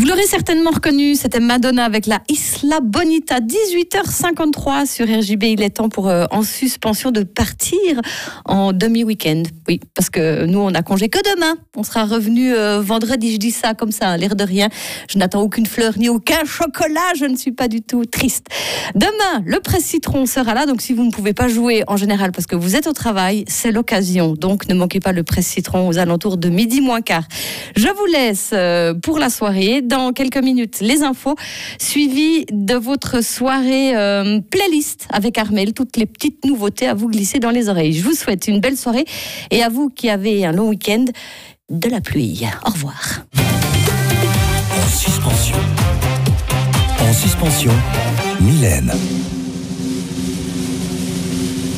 l'aurez certainement reconnu, c'était Madonna avec la Isla Bonita, 18h53 sur RJB. Il est temps pour En Suspension de partir en demi-week-end. Oui, parce que nous, on a congé que demain. On sera revenu vendredi, je dis ça comme ça, l'air de rien. Je n'attends aucune fleur ni aucun chocolat, je ne suis pas du tout triste. Demain, le Presse Citron sera là, donc si vous ne pouvez pas jouer en général parce que vous êtes au travail, c'est l'occasion. Donc ne manquez pas le Presse Citron aux alentours de 12:15. Je vous laisse pour la soirée. Dans quelques minutes, les infos suivies de votre soirée playlist avec Armel. Toutes les petites nouveautés à vous glisser dans les oreilles. Je vous souhaite une belle soirée et à vous qui avez un long week-end, de la pluie. Au revoir. En suspension. En suspension, Mylène.